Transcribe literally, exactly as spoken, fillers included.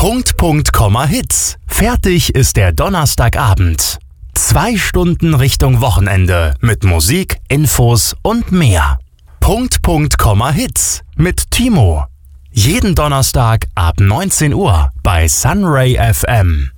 Punkt, Punkt, Komma, Hits. Fertig ist der Donnerstagabend. Zwei Stunden Richtung Wochenende mit Musik, Infos und mehr. Punkt, Punkt, Komma, Hits mit Timo. Jeden Donnerstag ab neunzehn Uhr bei Sunray F M.